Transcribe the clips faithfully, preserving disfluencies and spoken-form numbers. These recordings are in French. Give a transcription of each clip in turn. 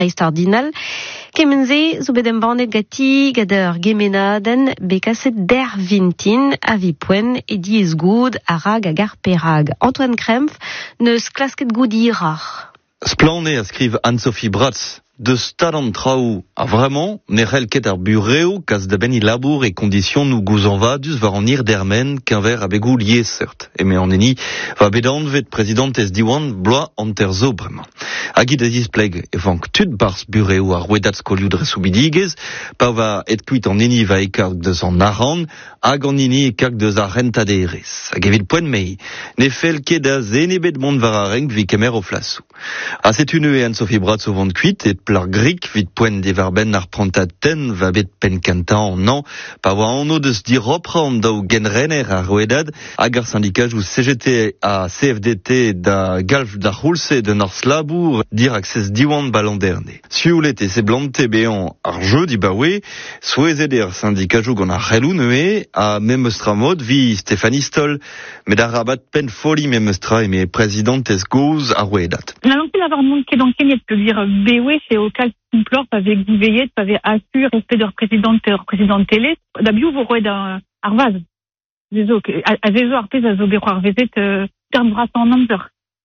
Reistardinal. Kemenze, zo bedem banet gati, gader gemenaden, bekaset der vintin, a vipwen, e diez goud, arag agar perag. Antoine Krempf, neus klasket goud irach. Splané a skriv Anne-Sophie Bratz. De stad an traoù, a vraiment, nerel ket ar bureo, kas da ben i labour e kondisyon nou gouzan vadus var an ir dermen, qu'un ver a begou lié, cert. E me an eni, va bedan vet prezident ez diwan, bloa an ter zo bremañ. Hag id pleg, e vank tud bars bureo ar rouedat skolioù dre soubidigez, pa va et kuit an eni va ekak deus an aran, hag an eni ekak deus ar rentaderez. Hag evit poen mei, ne fel ket da zenebet mont var a renk vi kemer o flasou. A setu e Anne-Sophie Bratz o vant kuit, et plar grik vit poen de varben ar prantat ten va bet pen kantan an an, pa oa anno deus dir opra an daou genrenner ar rouedad, hag ar syndikaj ou C G T a C F D T da galf da c'houlse de nor slabour dir access diwan balanderne. Sioulet e se blante bean ar jeu di baoue, souezet ar syndikajou gant ar c'helou neue, a memestra mod vi Stéphanie Stoll, met ar rabat pen foli memestra e me prezident ez gouz ar rouedat. La langue d'avoir monde qui est dans Kenya peut dire B W c'est au cas complore avec veiller avec assure respect de président président télé d'abus vous roed arvaz désolé à désolé arpez à zobero arvezet terme bras en number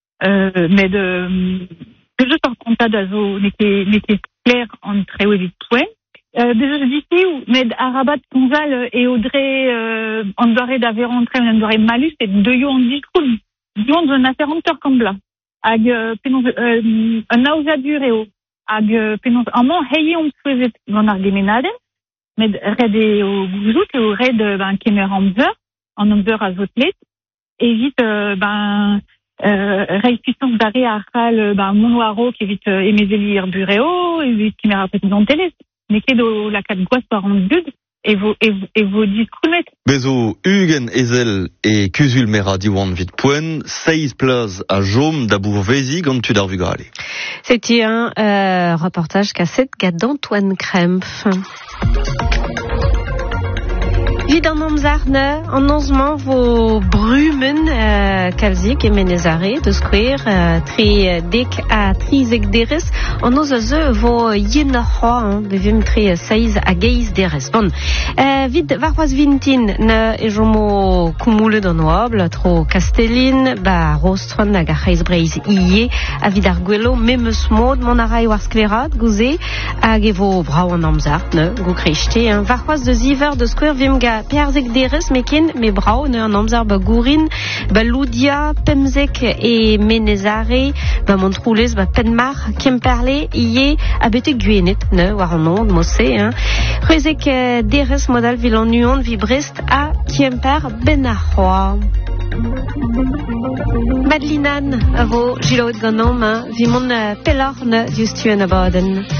euh mais de que je sors compte d'azo n'était n'était clair entre huit points euh déjà je dis ou mais arabat conval et Audrey euh on doit d'avoir entré on doit malus et deux yo on dit cool yo on a quarante heures comme là hag penaos euh, un nausea dureo hag penaos amant heye on souezet gant ar gemenaden med red e o gouzout e o red ben kemer amzer an amzer a zotlet evit euh, ben euh, reil puissance d'are ar c'hal ben monoaro kevit euh, emezeli ar bureo evit kemer ar président télé ne ket o lakad goaz par an dud et vos et, et vos discoumet. Bezo Hugen Ezel et Kuzul Mera diwan vit poen, seize plaz à Jaume d'Abour Vézi gant tud ar vugale. C'était un euh, reportage cassette d'Antoine Krempf. Vid an amzarne, an anzman vo brumen euh, kalzik e menezare, deus kwer, euh, tri dek a trizek derez, an oz a zeu vo yen a c'hoa, bevem tri seiz a geiz derez. Bon, euh, vid varroaz vintin, ne e jomo koumoulet an oabl, tro Castellin, ba rostron hag a c'heiz breiz ie, a vid ar gwelo, memeus mod, mon a rai war sklerat, gouze, hag e vo brao an amzarne, go krechte, hein. Varroaz de ziver deus kwer vim ga perzek derez meken me brao ne an amzer ba gourin ba loudia pemzek e menezare ba montroulez ba penmar kemperle ie a bete guenet ne war an on mosse hein rezek derez modal vilan nuon vi Brest a kemper ben a c'hoa. Madelinan a vo jiloet gant om vi mon pelorn justuen a baden.